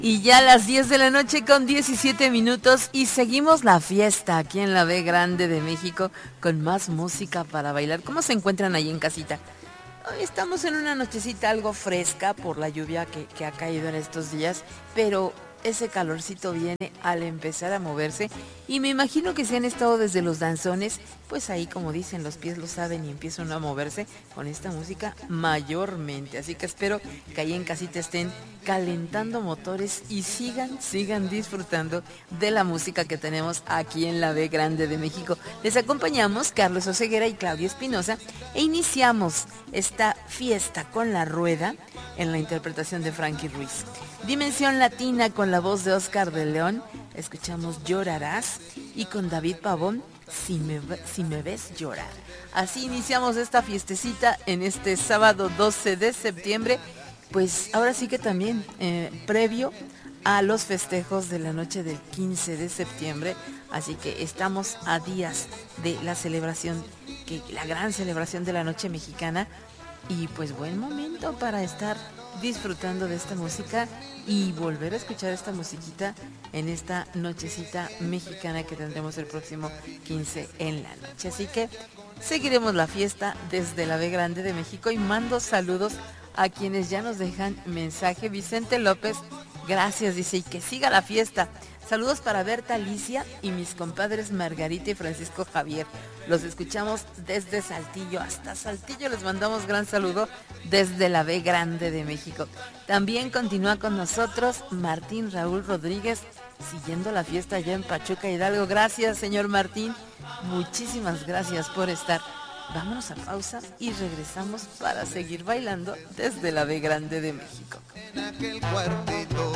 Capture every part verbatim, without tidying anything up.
Y ya a las diez de la noche con diecisiete minutos y seguimos la fiesta aquí en la B Grande de México con más música para bailar. ¿Cómo se encuentran ahí en casita? Hoy estamos en una nochecita algo fresca por la lluvia que, que ha caído en estos días, pero ese calorcito viene al empezar a moverse y me imagino que si han estado desde los danzones, pues ahí como dicen los pies lo saben y empiezan a moverse con esta música mayormente. Así que espero que ahí en casita estén calentando motores y sigan, sigan disfrutando de la música que tenemos aquí en la B Grande de México. Les acompañamos Carlos Oseguera y Claudia Espinosa e iniciamos esta fiesta con la rueda en la interpretación de Frankie Ruiz. Dimensión Latina con la voz de Oscar de León, escuchamos Llorarás y con David Pavón, si me, si me ves llorar. Así iniciamos esta fiestecita en este sábado doce de septiembre, pues ahora sí que también eh, previo a los festejos de la noche del quince de septiembre, así que estamos a días de la celebración, que, la gran celebración de la noche mexicana. Y pues buen momento para estar disfrutando de esta música y volver a escuchar esta musiquita en esta nochecita mexicana que tendremos el próximo quince en la noche. Así que seguiremos la fiesta desde la B Grande de México y mando saludos a quienes ya nos dejan mensaje. Vicente López, gracias, dice, y que siga la fiesta. Saludos para Berta Alicia y mis compadres Margarita y Francisco Javier. Los escuchamos desde Saltillo hasta Saltillo. Les mandamos gran saludo desde la B Grande de México. También continúa con nosotros Martín Raúl Rodríguez, siguiendo la fiesta allá en Pachuca, Hidalgo. Gracias, señor Martín. Muchísimas gracias por estar. Vámonos a pausa y regresamos para seguir bailando desde la B Grande de México. En aquel cuartito,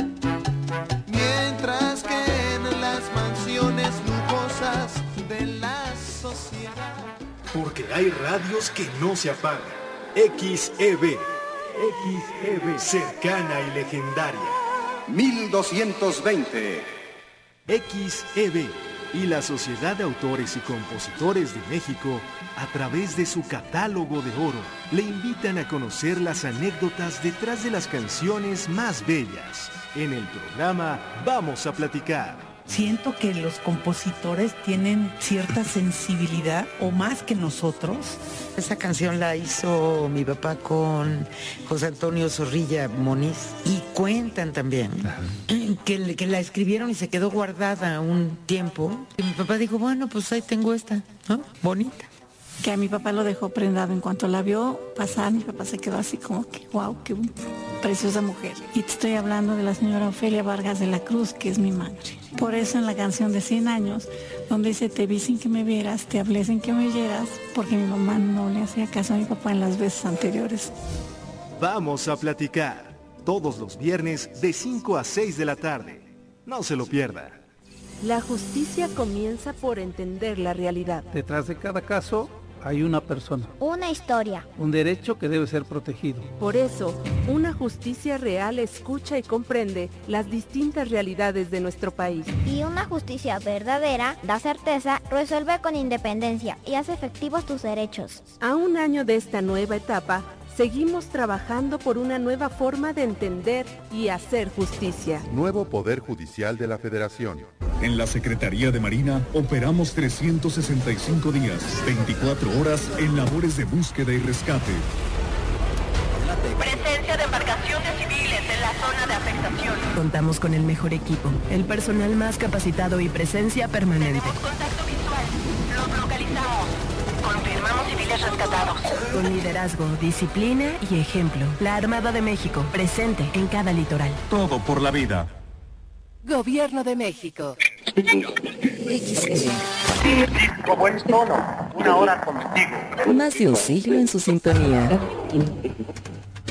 mientras que en las mansiones lujosas de la sociedad. Porque hay radios que no se apagan. X E B, X E B, cercana y legendaria. mil doscientos veinte. X E B y la Sociedad de Autores y Compositores de México, a través de su catálogo de oro, le invitan a conocer las anécdotas detrás de las canciones más bellas. En el programa Vamos a Platicar. Siento que los compositores tienen cierta sensibilidad, o más que nosotros. Esa canción la hizo mi papá con José Antonio Zorrilla Moniz. Y cuentan también que, que la escribieron y se quedó guardada un tiempo. Y mi papá dijo, bueno, pues ahí tengo esta, ¿no? Bonita. Que a mi papá lo dejó prendado. En cuanto la vio pasar, mi papá se quedó así como que, wow, qué preciosa mujer. Y te estoy hablando de la señora Ofelia Vargas de la Cruz, que es mi madre. Por eso en la canción de cien años, donde dice, te vi sin que me vieras, te hablé sin que me oyeras, porque mi mamá no le hacía caso a mi papá en las veces anteriores. Vamos a Platicar, todos los viernes de cinco a seis de la tarde. No se lo pierda. La justicia comienza por entender la realidad. Detrás de cada caso hay una persona. Una historia. Un derecho que debe ser protegido. Por eso, una justicia real escucha y comprende las distintas realidades de nuestro país. Y una justicia verdadera da certeza, resuelve con independencia y hace efectivos tus derechos. A un año de esta nueva etapa, seguimos trabajando por una nueva forma de entender y hacer justicia. Nuevo Poder Judicial de la Federación. En la Secretaría de Marina operamos trescientos sesenta y cinco días, veinticuatro horas en labores de búsqueda y rescate. Presencia de embarcaciones civiles en la zona de afectación. Contamos con el mejor equipo, el personal más capacitado y presencia permanente. Tenemos contacto visual. Los localizamos. Confirmamos civiles rescatados. Con liderazgo, disciplina y ejemplo. La Armada de México, presente en cada litoral. Todo por la vida. Gobierno de México. Como es tono, una hora contigo. Más de un siglo en su sintonía.